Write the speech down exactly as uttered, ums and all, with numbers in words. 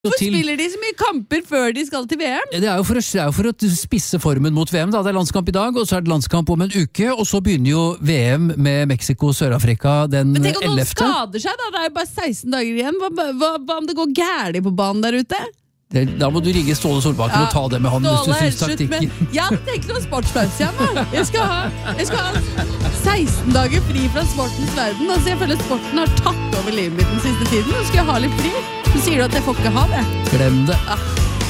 Hvorfor spiller de så mye kamper før de skal til V M? Det er jo for å, det er jo for å spisse formen mot V M. Da. Det er landskamp i dag, og så er det landskamp om en uke, og så begynner jo V M med Mexico og Sør-Afrika den ellevte. Men tenk om noen skader seg, da. Det er jo bare seksten dager igjen. Hva, hva, hva om det går gærlig på banen der ute? Det, da må du ringe Ståle Solbakken ja, og ta det med han. Ståle, hvis du synes taktikken. Men, ja, det tenker noen sportspause igjen. Jeg skal ha, jeg skal ha seksten dager fri fra sportens verden. Altså, jeg føler sporten har tatt over livet mitt den siste tiden. Nå skal jeg ha litt fri. Så sier du at jeg får ikke ha det. Glem det. Ah.